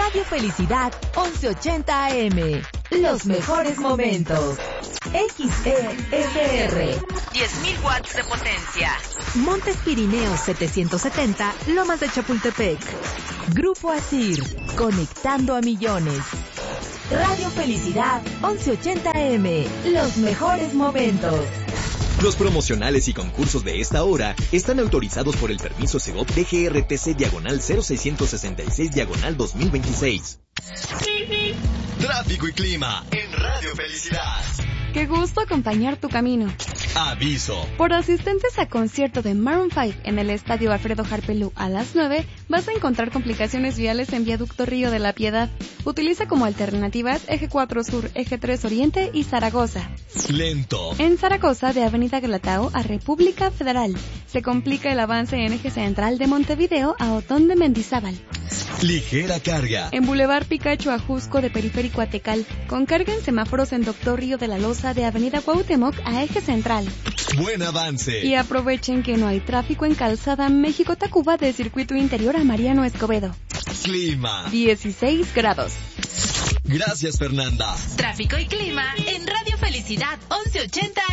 Radio Felicidad 1180 AM. Los mejores momentos. XESR. 10.000 watts de potencia. Montes Pirineos 770, Lomas de Chapultepec. Grupo Asir, conectando a millones. Radio Felicidad 1180 AM. Los mejores momentos. Los promocionales y concursos de esta hora están autorizados por el permiso Segov DGRTC/00666/2026. Tráfico y clima en Radio Felicidad. Qué gusto acompañar tu camino. Aviso. Por asistentes a concierto de Maroon 5 en el Estadio Alfredo Harpelú a las 9, vas a encontrar complicaciones viales en Viaducto Río de la Piedad. Utiliza como alternativas Eje 4 Sur, Eje 3 Oriente y Zaragoza. Lento. En Zaragoza, de Avenida Glatao a República Federal. Se complica el avance en Eje Central de Montevideo a Otón de Mendizábal. Ligera carga. En Boulevard Picacho a Jusco de Periférico a Tecal, con carga en semáforos en Doctor Río de la Loza de Avenida Cuauhtémoc a Eje Central. Buen avance. Y aprovechen que no hay tráfico en Calzada México-Tacuba de Circuito Interior a Mariano Escobedo. Clima. 16 grados. Gracias, Fernanda. Tráfico y clima en Radio Felicidad 1180